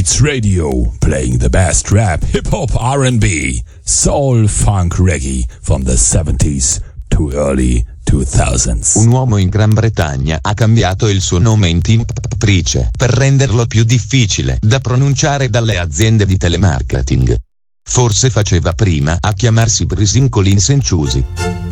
Beats Radio, playing the best rap, hip-hop, R&B, soul, funk, reggae from the 70s to early 2000s. Un uomo in Gran Bretagna ha cambiato il suo nome in Tim Price per renderlo più difficile da pronunciare dalle aziende di telemarketing. Forse faceva prima a chiamarsi Brisin Collins & Choosy.